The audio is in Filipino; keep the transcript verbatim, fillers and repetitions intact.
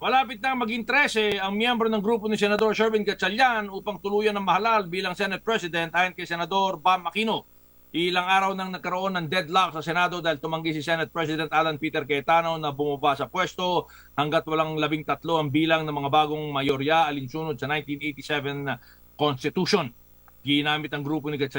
Malapit na maging trese ang miyembro ng grupo ni Senador Sherwin Gatchalian upang tuluyan ng mahalal bilang Senate President ayon kay Senador Bam Aquino. Ilang araw nang nagkaroon ng deadlock sa Senado dahil tumanggi si Senate President Alan Peter Cayetano na bumaba sa pwesto hanggat walang labing tatlo ang bilang ng mga bagong mayorya alinsunod sa nineteen eighty-seven Constitution. Ginamit ang grupo ni Gatchalian